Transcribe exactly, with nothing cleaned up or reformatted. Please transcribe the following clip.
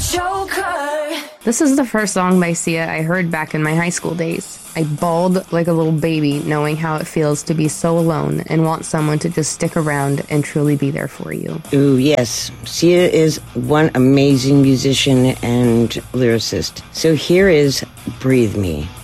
Joker. This is the first song by Sia I heard back in my high school days. I bawled like a little baby knowing how it feels to be so alone and want someone to just stick around and truly be there for you. Ooh, yes. Sia is one amazing musician and lyricist. So here is Breathe Me.